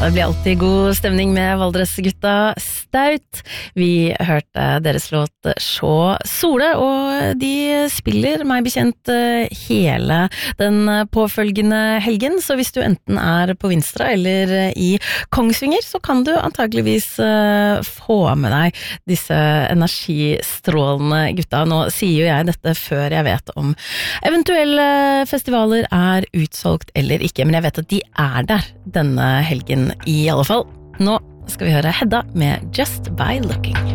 Det blir alltid god stemning med Valdresgutta Staut. Vi hørte deres låt Sjå Sole, og de spiller meg bekjent hele den påfølgende helgen, så hvis du enten på Vinstra eller i Kongsvinger, så kan du antageligvis få med deg disse energistrålende gutta. Nå sier jo jeg dette før jeg vet om eventuelle festivaler utsolgt eller ikke, men jeg vet at de der denne helgen i alle fall. Nå skal vi høre Hedda med Just By Looking.